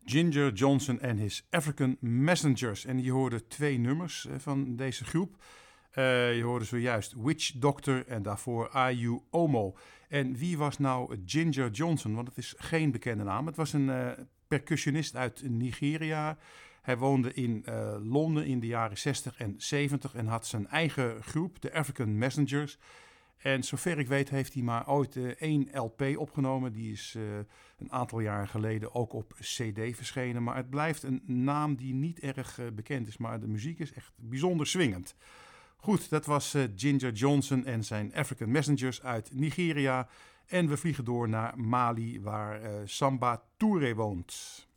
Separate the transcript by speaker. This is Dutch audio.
Speaker 1: Ginger Johnson en his African Messengers. En je hoorde 2 nummers van deze groep. Je hoorde zojuist Witch Doctor en daarvoor Ayu Omo. En wie was nou Ginger Johnson? Want het is geen bekende naam. Het was een percussionist uit Nigeria. Hij woonde in Londen in de jaren 60 en 70 en had zijn eigen groep, de African Messengers. En zover ik weet heeft hij maar ooit 1 LP opgenomen. Die is een aantal jaren geleden ook op CD verschenen. Maar het blijft een naam die niet erg bekend is. Maar de muziek is echt bijzonder swingend. Goed, dat was Ginger Johnson en zijn African Messengers uit Nigeria. En we vliegen door naar Mali, waar Samba Touré woont.